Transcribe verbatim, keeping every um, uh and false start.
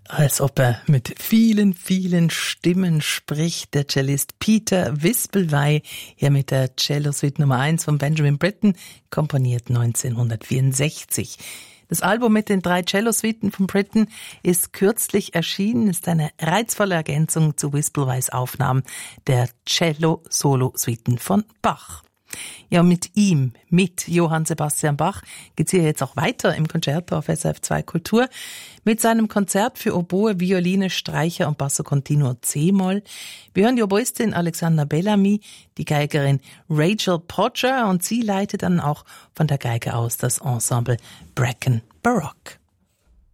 Als ob er mit vielen, vielen Stimmen spricht, der Cellist Peter Wispelwey, hier mit der Cello-Suite Nummer eins von Benjamin Britten, komponiert neunzehnhundertvierundsechzig. Das Album mit den drei Cello-Suiten von Britten ist kürzlich erschienen, ist eine reizvolle Ergänzung zu Wispelweys Aufnahmen der Cello-Solo-Suiten von Bach. Ja, mit ihm, mit Johann Sebastian Bach, geht's hier jetzt auch weiter im Concerto auf S R F zwei Kultur mit seinem Konzert für Oboe, Violine, Streicher und Basso Continuo C-Moll. Wir hören die Oboistin Alexandra Bellamy, die Geigerin Rachel Podger und sie leitet dann auch von der Geige aus das Ensemble Bracken Baroque.